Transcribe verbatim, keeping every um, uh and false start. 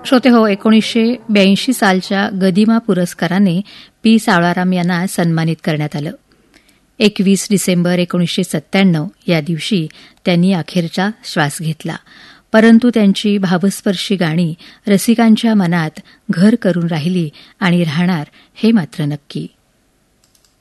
श्रोते हो, एकोणीसशे ब्याऐंशी सालच्या गदिमा पुरस्काराने पी सावळाराम यांना सन्मानित करण्यात आलं. एकवीस डिसेंबर एकोणीसशे सत्त्याण्णव या दिवशी त्यांनी अखेरचा श्वास घेतला. परंतु त्यांची भावस्पर्शी गाणी रसिकांच्या मनात घर करून राहिली आणि राहणार हे मात्र नक्की.